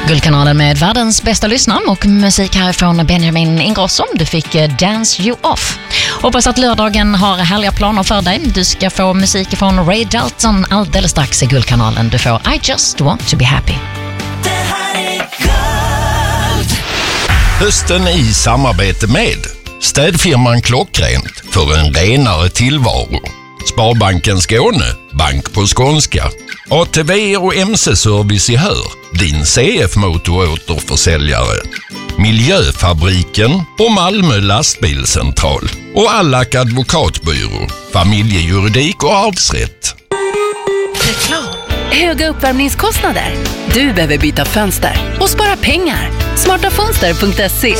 Guldkanalen med världens bästa lyssnare och musik härifrån Benjamin Ingrosso. Du fick Dance You Off. Hoppas att lördagen har härliga planer för dig. Du ska få musik från Ray Dalton alldeles strax i Guldkanalen. Du får I Just Want To Be Happy. Det här är Guld. Hösten i samarbete med städfirman Klockrent för en renare tillvaro. Sparbanken Skåne, bank på skånska. ATV och MC-service i Hör, din CF-motoråterförsäljare. Miljöfabriken och Malmö lastbilscentral. Och Allak advokatbyrå, familjejuridik och arvsrätt. Reklam. Höga uppvärmningskostnader. Du behöver byta fönster och spara pengar. Smartafönster.se.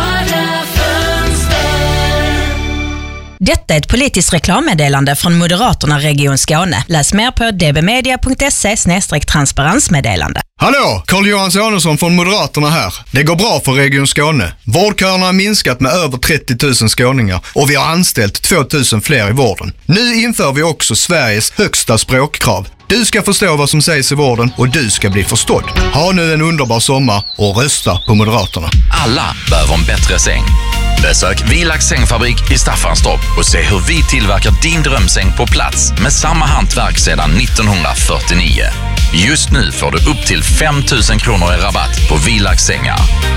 Detta är ett politiskt reklammeddelande från Moderaterna Region Skåne. Läs mer på dbmedia.se/transparensmeddelande. Hallå, Carl-Johan Samuelsson från Moderaterna här. Det går bra för Region Skåne. Vårdköerna har minskat med över 30 000 skåningar och vi har anställt 2 000 fler i vården. Nu inför vi också Sveriges högsta språkkrav. Du ska förstå vad som sägs i vården och du ska bli förstådd. Ha nu en underbar sommar och rösta på Moderaterna. Alla behöver en bättre säng. Besök Vilax sängfabrik i Staffanstorp och se hur vi tillverkar din drömsäng på plats med samma hantverk sedan 1949. Just nu får du upp till 5 000 kronor i rabatt på Vilax sängar.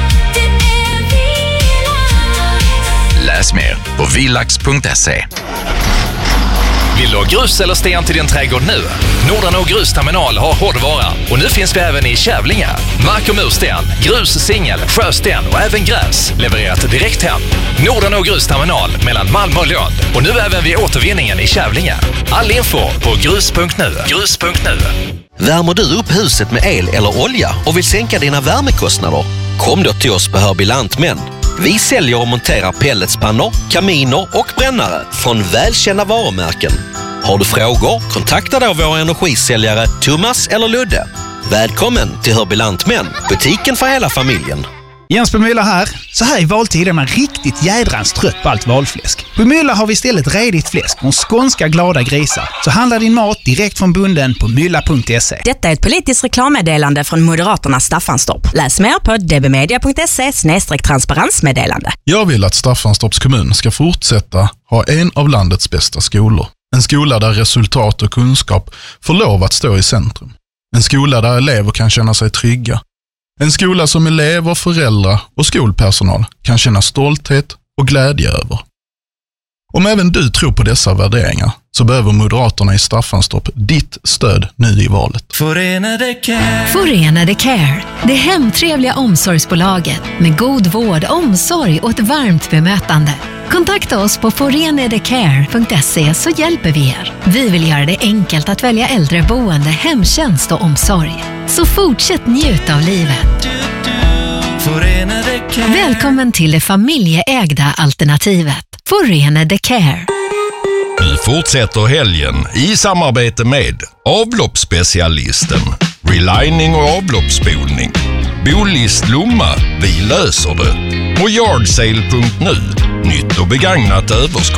Läs mer på vilax.se. Vill du ha grus eller sten till din trädgård nu? Nordan och Grusterminal har hårdvara och nu finns vi även i Kävlinge. Mark- och mursten, grus, singel, sjösten och även gräs levererat direkt hem. Nordan och Grusterminal mellan Malmö och Lund och nu även vid återvinningen i Kävlinge. All info på grus.nu. Grus.nu. Värmer du upp huset med el eller olja och vill sänka dina värmekostnader? Kom då till oss på Hörby Lantmän. Vi säljer och monterar pelletspannor, kaminer och brännare från välkända varumärken. Har du frågor, kontakta då våra energisäljare Thomas eller Ludde. Välkommen till Hörby Lantmän, butiken för hela familjen. Jens på Mylla här. Så här i valtiden är man riktigt jädrans trött på allt valfläsk. På Mylla har vi istället redigt fläsk från skånska glada grisar. Så handla din mat direkt från bunden på mylla.se. Detta är ett politiskt reklammeddelande från Moderaterna Staffanstorp. Läs mer på dbmedia.se/transparensmeddelande. Jag vill att Staffanstorps kommun ska fortsätta ha en av landets bästa skolor. En skola där resultat och kunskap får lov att stå i centrum. En skola där elever kan känna sig trygga. En skola som elever, föräldrar och skolpersonal kan känna stolthet och glädje över. Om även du tror på dessa värderingar så behöver Moderaterna i Staffanstorp ditt stöd nu i valet. Förenade Care. Förenade Care. Det hemtrevliga omsorgsbolaget med god vård, omsorg och ett varmt bemötande. Kontakta oss på forenadecare.se så hjälper vi er. Vi vill göra det enkelt att välja äldreboende, hemtjänst och omsorg. Så fortsätt njuta av livet. Välkommen till det familjeägda alternativet. Förenade Care. Nu fortsätter helgen i samarbete med avloppsspecialisten, relining och avloppsspolning. Bolist Lomma, vi löser det. Och yardsale.nu, nytt och begagnat överskott.